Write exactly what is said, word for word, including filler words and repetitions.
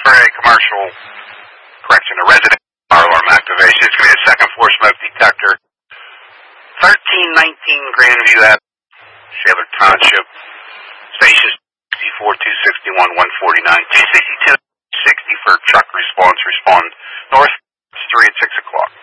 for a commercial, correction, a resident fire alarm activation. It's going to be a second floor smoke detector. thirteen nineteen Grandview Avenue, Shaler Township. Spacious sixty-four, two sixty-one, one forty-nine. two sixty-two, sixty for truck response. Respond north, three at six o'clock.